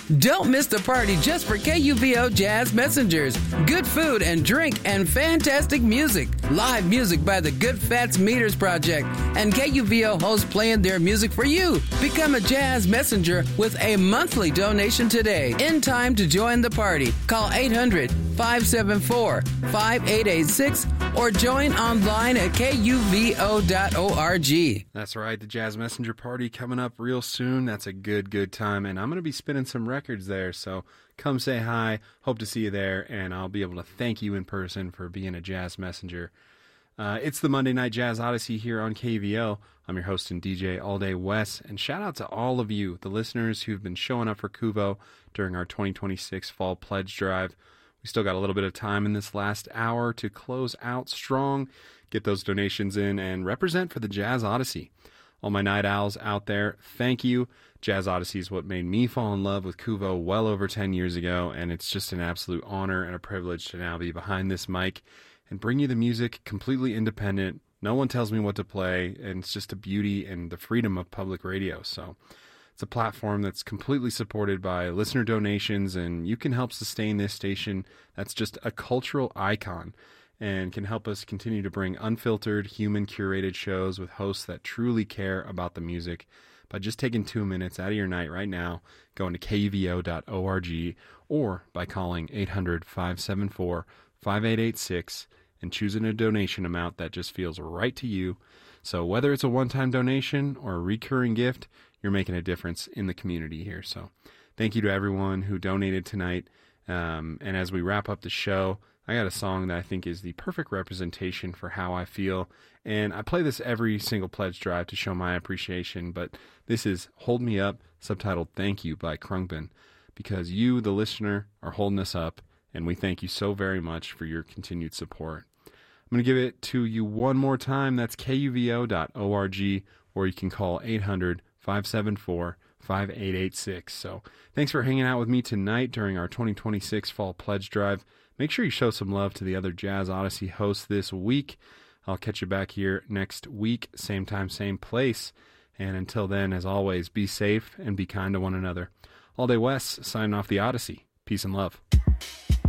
Don't miss the party just for KUVO Jazz Messengers. Good food and drink and fantastic music. Live music by the Good Fats Meters Project. And KUVO hosts playing their music for you. Become a Jazz Messenger with a monthly donation today. In time to join the party. Call 800-574-5886 or join online at kuvo.org. That's right, the Jazz Messenger Party coming up real soon. That's a good time, and I'm going to be spinning some records there, so come say hi. Hope to see you there, and I'll be able to thank you in person for being a Jazz Messenger. It's the Monday Night Jazz Odyssey here on KVO. I'm your host and DJ all day, Wes, and shout out to all of you, the listeners who've been showing up for KUVO during our 2026 Fall Pledge Drive. We still got a little bit of time in this last hour to close out strong, get those donations in, and represent for the Jazz Odyssey. All my night owls out there, thank you. Jazz Odyssey is what made me fall in love with KUVO well over 10 years ago, and it's just an absolute honor and a privilege to now be behind this mic and bring you the music completely independent. No one tells me what to play, and it's just a beauty and the freedom of public radio. So it's a platform that's completely supported by listener donations, and you can help sustain this station that's just a cultural icon and can help us continue to bring unfiltered, human-curated shows with hosts that truly care about the music by just taking 2 minutes out of your night right now, going to kuvo.org, or by calling 800-574-5886 and choosing a donation amount that just feels right to you. So whether it's a one-time donation or a recurring gift, you're making a difference in the community here. So thank you to everyone who donated tonight. And as we wrap up the show, I got a song that I think is the perfect representation for how I feel. And I play this every single pledge drive to show my appreciation, but this is Hold Me Up, subtitled Thank You by Khruangbin, because you, the listener, are holding us up, and we thank you so very much for your continued support. I'm going to give it to you one more time. That's kuvo.org, or you can call 800-574-5886. So thanks for hanging out with me tonight during our 2026 Fall Pledge Drive. Make sure you show some love to the other Jazz Odyssey hosts this week. I'll catch you back here next week, same time, same place. And until then, as always, be safe and be kind to one another. All Day Wes, signing off the Odyssey. Peace and love.